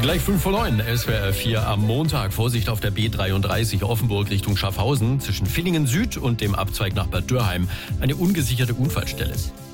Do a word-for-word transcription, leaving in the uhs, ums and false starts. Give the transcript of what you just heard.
Gleich fünf vor neun, S W R vier am Montag. Vorsicht auf der B dreiunddreißig Offenburg Richtung Schaffhausen zwischen Villingen Süd und dem Abzweig nach Bad Dürheim. Eine ungesicherte Unfallstelle.